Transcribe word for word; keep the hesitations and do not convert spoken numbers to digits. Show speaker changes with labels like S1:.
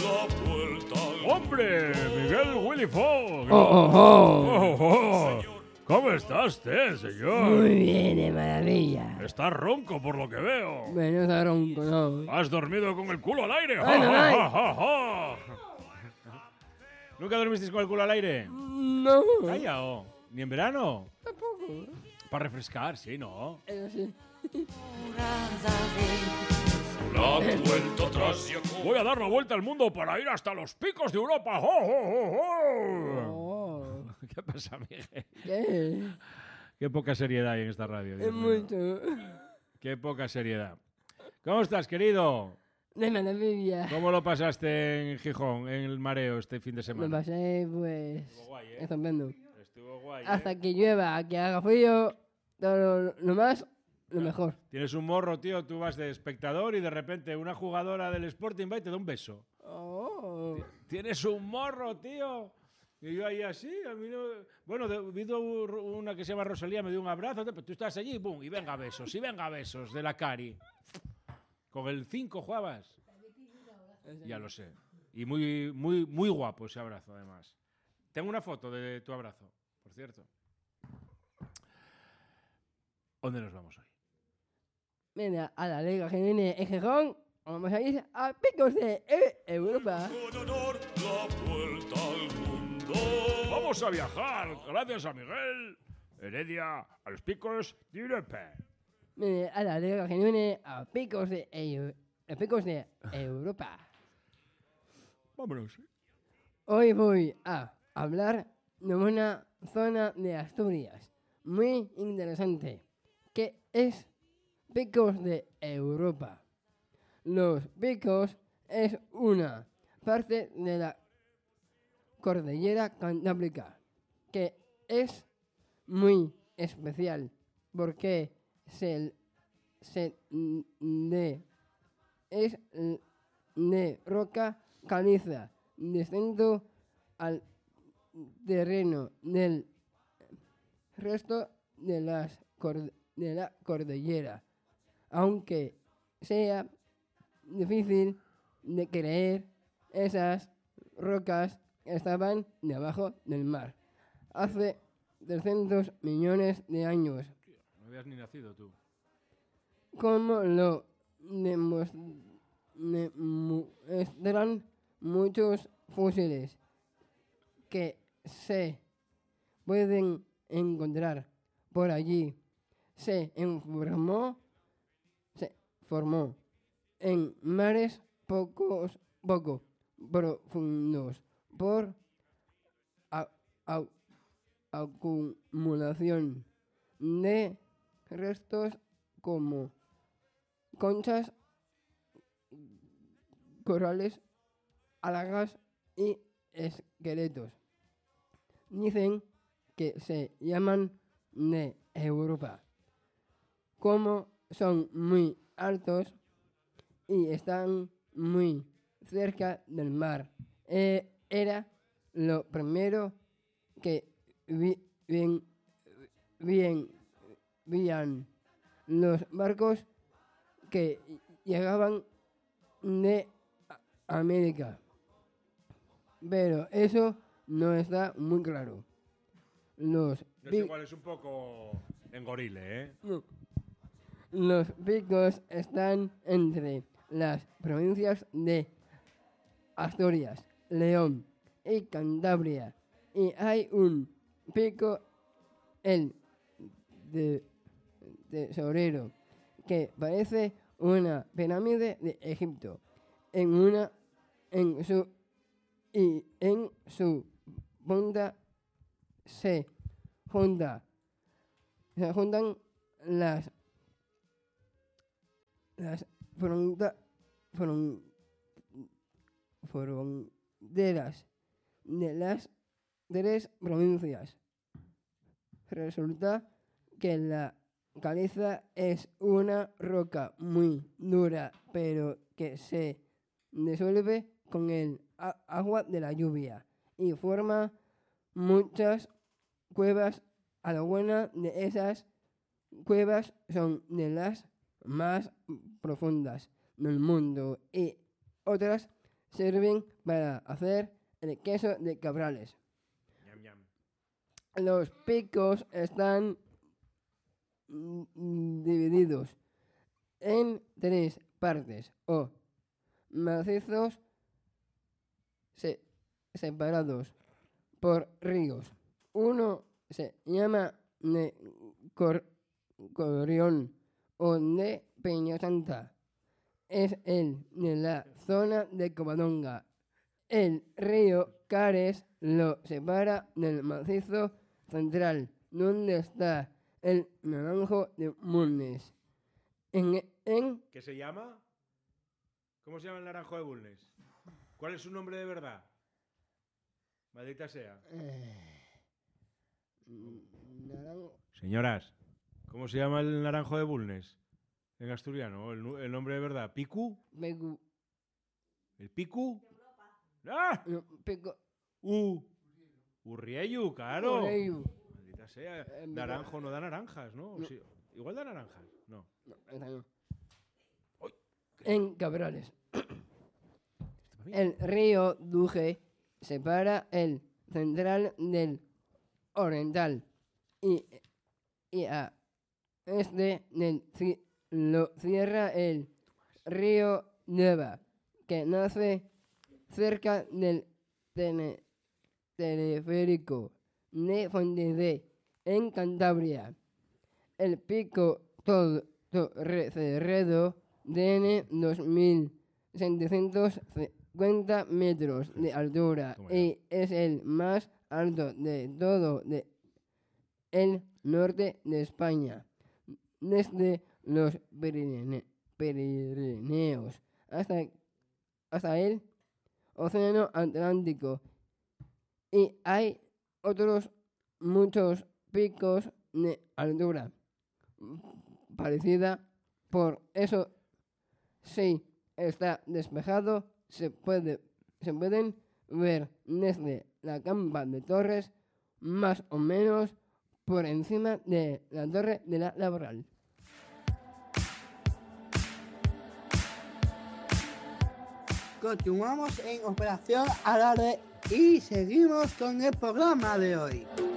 S1: ¡Hombre! Miguel Willy Fogg.
S2: Oh, oh, oh.
S1: Oh, oh. ¿Cómo está usted, señor?
S2: Muy bien, de maravilla.
S1: Está ronco por lo que veo.
S2: Bueno, está ronco, no.
S1: ¿Has dormido con el culo al aire?
S2: Ay,
S1: Ja,
S2: no,
S1: ja,
S2: ay.
S1: ja, ja, ja. ¿Nunca dormisteis con el culo al aire?
S2: No.
S1: Callao. ¿Ni en verano?
S2: Tampoco.
S1: Para refrescar, sí, ¿no?
S2: Eso sí.
S1: Voy a dar la vuelta al mundo para ir hasta los picos de Europa. ¡Oh, oh, oh, oh!
S2: Oh.
S1: ¿Qué pasa, Miguel?
S2: ¿Qué?
S1: Qué poca seriedad hay en esta radio. Dios
S2: Es
S1: mío.
S2: mucho.
S1: Qué poca seriedad. ¿Cómo estás, querido?
S2: De maravilla.
S1: ¿Cómo lo pasaste en Gijón, en el mareo, este fin de
S2: Me
S1: semana?
S2: pasé, pues,
S1: Estuvo guay, ¿eh?
S2: estupendo.
S1: Estuvo guay, ¿eh?
S2: Hasta que llueva, que haga frío, todo lo, lo más, lo mejor.
S1: Tienes un morro, tío, tú vas de espectador y de repente una jugadora del Sporting va y te da un beso.
S2: Oh.
S1: Tienes un morro, tío. Y yo ahí así, a mí no... Bueno, de, vi una que se llama Rosalía, me dio un abrazo, pero tú estás allí, boom, y venga besos, y venga besos de la Cari. Con el cinco jugabas. Ya lo sé. Y muy, muy, muy guapo ese abrazo, además. Tengo una foto de tu abrazo, por cierto. ¿Dónde nos vamos hoy?
S2: Mira, a la Liga que viene en Gijón, vamos a ir a Picos de eh, Europa.
S1: Vamos a viajar, gracias a Miguel Heredia, a los picos de Europa.
S2: Mira, a la Liga que viene a Picos de, Eu- a Picos de Europa.
S1: Vámonos.
S2: Hoy voy a hablar de una zona de Asturias muy interesante, que es Picos de Europa. Los Picos es una parte de la cordillera cantábrica que es muy especial porque se, se de, es de roca caliza descenso al terreno del resto de, las cord- de la cordillera, aunque sea difícil de creer, esas rocas estaban debajo del mar hace trescientos millones de años,
S1: No habías ni nacido tú.
S2: como lo demos- demuestran muchos fósiles que se pueden encontrar por allí. Se informó, se formó en mares pocos, poco profundos por a- a- acumulación de restos como conchas, corales, algas y esqueletos. Dicen que se llaman de Europa. Como son muy altos y están muy cerca del mar, eh, era lo primero que vi, bien, bien, veían los barcos que llegaban de América. Pero eso no está muy claro. Los,
S1: No es
S2: pi-
S1: igual, es un poco engorile, ¿eh?
S2: no. Los picos están entre las provincias de Asturias, León y Cantabria. Y hay un pico, el de tesorero, que parece una pirámide de Egipto. En una, en su y en su punta se junta, se juntan las las fronta, fron- fronteras de las tres provincias. Resulta que la caliza es una roca muy dura, pero que se disuelve con el a- agua de la lluvia y forma muchas cuevas. A lo buena de esas cuevas son de las más profundas del mundo y otras sirven para hacer el queso de Cabrales.
S1: Ñam, ñam.
S2: Los picos están mm, divididos en tres partes o macizos se- separados por ríos. Uno se llama de Cor- Corrión o de Peña Santa. Es el de la zona de Covadonga. El río Cares lo separa del macizo central, donde está el Naranjo de Bulnes. En, en
S1: ¿Qué se llama? ¿Cómo se llama el naranjo de Bulnes? ¿Cuál es su nombre de verdad? Maldita sea.
S2: Naranjo.
S1: Señoras, ¿cómo se llama el naranjo de Bulnes? En asturiano, el, nu- el nombre de verdad. ¿Picu?
S2: Pegu-
S1: ¿El Picu? ¡Ah!
S2: no, pico-
S1: ¡Uh! Urriellu, claro.
S2: Urriellu.
S1: Maldita sea.
S2: Eh,
S1: Naranjo no da naranjas, ¿no?
S2: No.
S1: Sí, igual da naranjas. No.
S2: No, esa no.
S1: Uy.
S2: En Cabrales.
S1: ¿Esto va bien?
S2: El río Duje separa el central del oriental y, y a este del ci- lo cierra el río Neva, que nace cerca del tene- teleférico de Fontedé, en Cantabria. El pico Tor- Torrecerredo tiene dos mil setecientos cincuenta metros de altura
S1: Toma ya.
S2: y es el más alto de todo de el norte de España, desde los Pirine- Pirineos hasta, hasta el Océano Atlántico. Y hay otros muchos picos de altura parecida. Por eso, si está despejado, se puede se pueden ver desde la Campa de Torres, más o menos por encima de la Torre de la Laboral.
S3: Continuamos en Operación Alarde y seguimos con el programa de hoy.